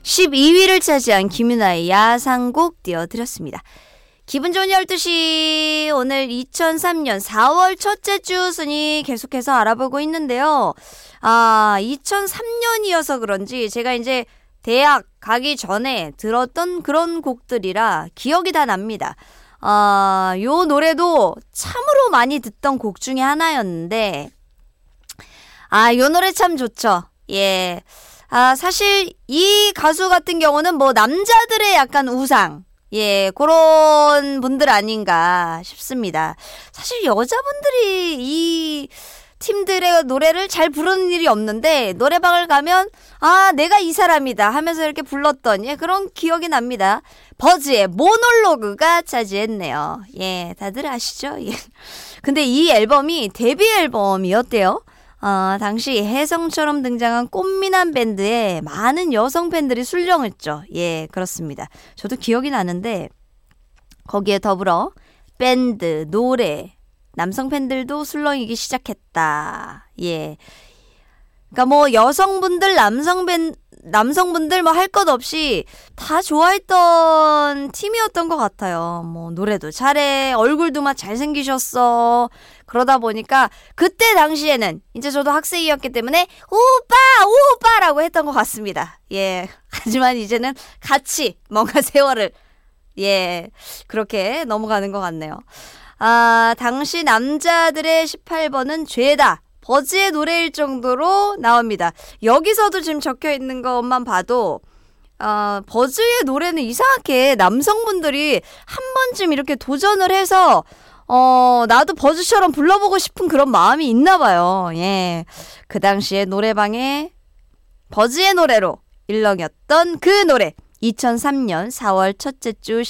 12위를 차지한 김윤아의 야상곡 띄워드렸습니다. 기분 좋은 12시, 오늘 2003년 4월 첫째 주 순위 계속해서 알아보고 있는데요. 2003년이어서 그런지 제가 이제 대학 가기 전에 들었던 그런 곡들이라 기억이 다 납니다. 요 노래도 참으로 많이 듣던 곡 중에 하나였는데, 요 노래 참 좋죠. 예. 사실 이 가수 같은 경우는 뭐 남자들의 약간 우상, 예, 그런 분들 아닌가 싶습니다. 사실 여자분들이 이 팀들의 노래를 잘 부르는 일이 없는데, 노래방을 가면 내가 이 사람이다 하면서 이렇게 불렀던, 예, 그런 기억이 납니다. 버즈의 모놀로그가 차지했네요. 예, 다들 아시죠? 예. 근데 이 앨범이 데뷔 앨범이었대요. 당시 혜성처럼 등장한 꽃미남 밴드에 많은 여성 팬들이 술렁했죠. 예, 그렇습니다. 저도 기억이 나는데, 거기에 더불어 밴드, 노래, 남성 팬들도 술렁이기 시작했다. 예. 그러니까 뭐 여성분들, 남성분들 뭐 할 것 없이 다 좋아했던 팀이었던 것 같아요. 뭐 노래도 잘해, 얼굴도 막 잘생기셨어. 그러다 보니까 그때 당시에는 이제 저도 학생이었기 때문에 오빠라고 했던 것 같습니다. 예. 하지만 이제는 같이 뭔가 세월을, 예, 그렇게 넘어가는 것 같네요. 당시 남자들의 18번은 죄다, 버즈의 노래일 정도로 나옵니다. 여기서도 지금 적혀 있는 것만 봐도 버즈의 노래는 이상하게 남성분들이 한 번쯤 이렇게 도전을 해서 나도 버즈처럼 불러보고 싶은 그런 마음이 있나 봐요. 예. 그 당시에 노래방에 버즈의 노래로 일렁였던 그 노래, 2003년 4월 첫째 주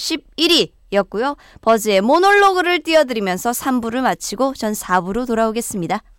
11위였고요. 버즈의 모놀로그를 띄워드리면서 3부를 마치고 전 4부로 돌아오겠습니다.